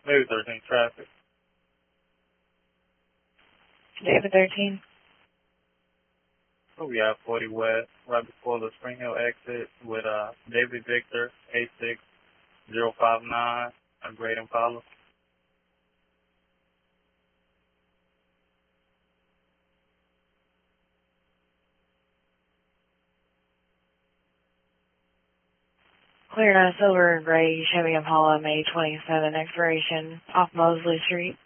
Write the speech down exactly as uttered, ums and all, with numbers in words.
Maybe thirteen traffic. David thirteen. Oh, we have forty West, right before the Spring Hill exit with uh David Victor, eight six zero five nine, a Great Impala. Clear on a silver and gray Chevy Impala, May twenty-seventh, expiration off Mosley Street.